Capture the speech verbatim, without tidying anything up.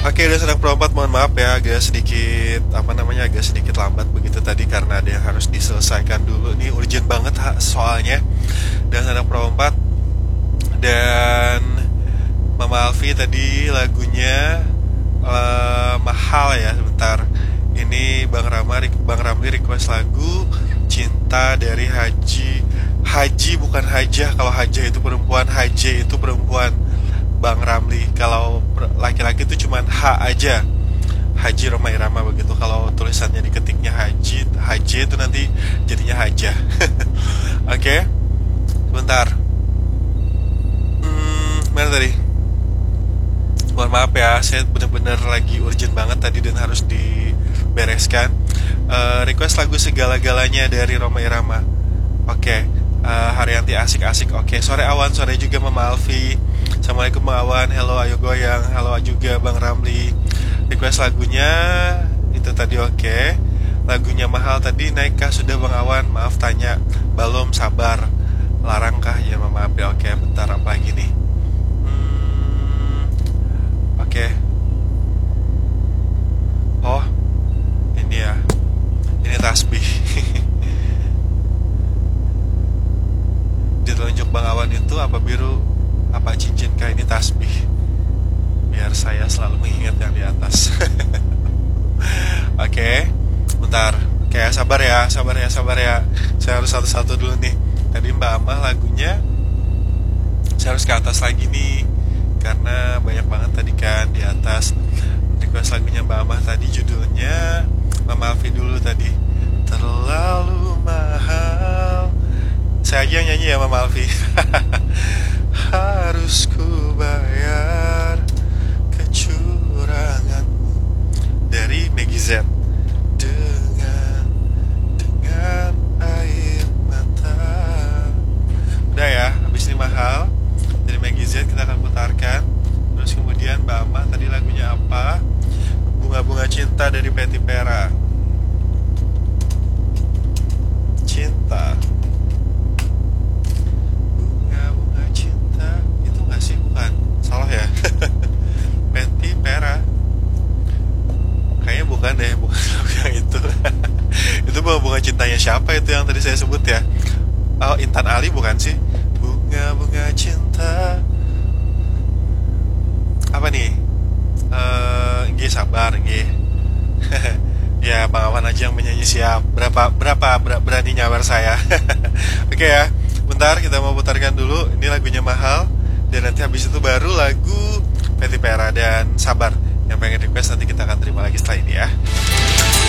Oke, udah sedang perempat, mohon maaf ya, agak sedikit apa namanya agak sedikit lambat begitu tadi karena ada yang harus diselesaikan dulu. Ini urgent banget soalnya. Dan sedang perempat dan Mama Alfi tadi lagunya uh, mahal ya, sebentar. Ini Bang Rama, Bang Ramli request lagu Cinta dari Haji. Haji bukan Hajah, kalau Hajah itu perempuan, Haji itu perempuan. Bang Ramli, kalau laki-laki itu cuman H aja, Haji Roma Irama begitu. Kalau tulisannya diketiknya Haji, Haji itu nanti jadinya Hajah. Oke, okay. Sebentar. Hmm, mana tadi? Mohon maaf ya, saya benar-benar lagi urgent banget tadi dan harus dibereskan. Uh, request lagu Segala-galanya dari Roma Irama. Oke, okay. uh, Haryanti asik-asik. Oke, okay. Sore Awan, sore juga Mama Alfi. Assalamualaikum Bang Awan, hello Ayo Goyang, halo juga Bang Ramli. Request lagunya itu tadi oke okay. Lagunya mahal tadi naikkah sudah Bang Awan? Maaf tanya, belum, sabar. Larangkah ya Mama Api? Oke okay, bentar, apa lagi nih? hmm, Oke okay. Oh ini ya, ini tasbih. Ditunjuk Bang Awan itu apa biru? Apa cincin kah? Ini tasbih, biar saya selalu mengingat yang di atas. Oke, okay, bentar. Kayak sabar ya, sabar ya, sabar ya. Saya harus satu-satu dulu nih. Tadi Mbak Amah lagunya saya harus ke atas lagi nih, karena banyak banget tadi kan di atas. Request lagunya Mbak Amah tadi judulnya Mama Alfi dulu tadi. Terlalu mahal. Saya aja yang nyanyi ya Mama Alfi. Harus ku bayar kecuranganmu dari Maggie Z dengan dengan air mata. Udah ya, habis ini mahal dari Maggie Z kita akan putarkan. Terus kemudian Mbak Amah tadi lagunya apa? Bunga-bunga cinta dari Betty Pera. Cinta. Salah ya. Betty Pera. Kayaknya bukan deh, bukan lagu yang itu. Itu bunga-bunga cintanya siapa itu yang tadi saya sebut ya? Oh, Intan Ali bukan sih? Bunga-bunga cinta. Apa nih? Eh, uh, G sabar, G. Ya, Bang Awan aja yang menyanyi siap. Berapa berapa berani nyawer saya. Oke okay ya. Bentar, kita mau putarkan dulu. Ini lagunya mahal. Dan nanti habis itu baru lagu Betty Pera dan Sabar. Yang pengen request nanti kita akan terima lagi setelah